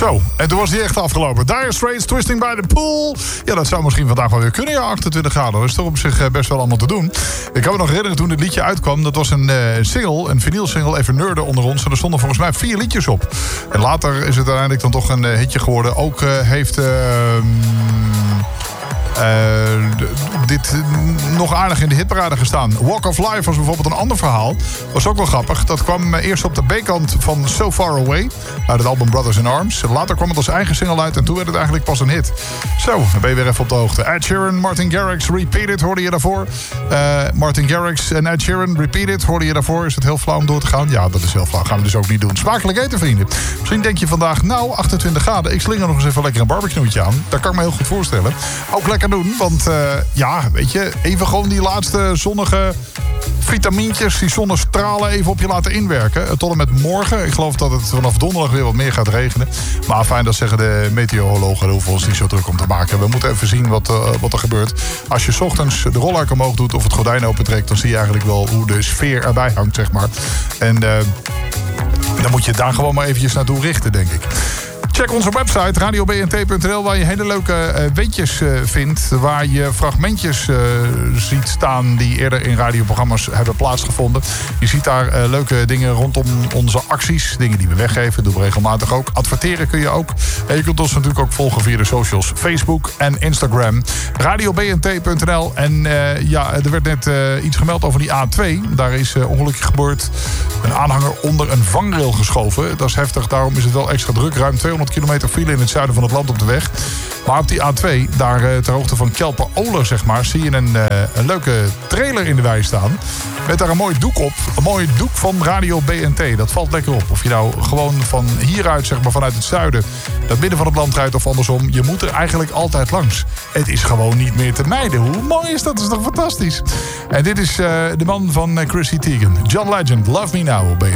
Zo, en toen was die echt afgelopen. Dire Straits, Twisting by the Pool. Ja, dat zou misschien vandaag wel weer kunnen. Ja, 28 graden. Dat is toch op zich best wel allemaal te doen. Ik kan me nog herinneren toen dit liedje uitkwam. Dat was een single, een vinylsingle. Even nerden onder ons. En er stonden volgens mij 4 liedjes op. En later is het uiteindelijk dan toch een hitje geworden. Ook heeft... dit nog aardig in de hitparade gestaan. Walk of Life was bijvoorbeeld een ander verhaal. Was ook wel grappig. Dat kwam eerst op de B-kant van So Far Away. Uit het album Brothers in Arms. Later kwam het als eigen single uit. En toen werd het eigenlijk pas een hit. Zo, dan ben je weer even op de hoogte. Ed Sheeran, Martin Garrix, Repeat It hoorde je daarvoor. Martin Garrix en Ed Sheeran, Repeat It hoorde je daarvoor. Is het heel flauw om door te gaan? Ja, dat is heel flauw. Gaan we dus ook niet doen. Smakelijk eten, vrienden. Misschien denk je vandaag, nou, 28 graden. Ik slinger nog eens even lekker een barbecue'tje aan. Dat kan ik me heel goed voorstellen. Ook lekker doen, want ja, weet je, even gewoon die laatste zonnige vitamintjes, die zonnestralen even op je laten inwerken. Tot en met morgen. Ik geloof dat het vanaf donderdag weer wat meer gaat regenen. Maar fijn, dat zeggen de meteorologen. Er hoeven ons niet zo druk om te maken. We moeten even zien wat er gebeurt. Als je 's ochtends de rolluik omhoog doet of het gordijn opentrekt, dan zie je eigenlijk wel hoe de sfeer erbij hangt, zeg maar. En dan moet je daar gewoon maar eventjes naartoe richten, denk ik. Check onze website radiobnt.nl, waar je hele leuke weetjes vindt. Waar je fragmentjes ziet staan die eerder in radioprogramma's hebben plaatsgevonden. Je ziet daar leuke dingen rondom onze acties. Dingen die we weggeven, doen we regelmatig ook. Adverteren kun je ook. En je kunt ons natuurlijk ook volgen via de socials. Facebook en Instagram. radiobnt.nl. En ja, er werd net iets gemeld over die A2. Daar is ongelukje gebeurd. Een aanhanger onder een vangrail geschoven. Dat is heftig, daarom is het wel extra druk. Ruim 200 kilometer file in het zuiden van het land op de weg. Maar op die A2, daar ter hoogte van Kelpen-Oler, zeg maar, zie je een leuke trailer in de wei staan. Met daar een mooi doek op. Een mooi doek van Radio BNT. Dat valt lekker op. Of je nou gewoon van hieruit, zeg maar, vanuit het zuiden, dat midden van het land rijdt of andersom. Je moet er eigenlijk altijd langs. Het is gewoon niet meer te mijden. Hoe mooi is dat? Dat is toch fantastisch? En dit is de man van Chrissy Teigen. John Legend, Love Me Now.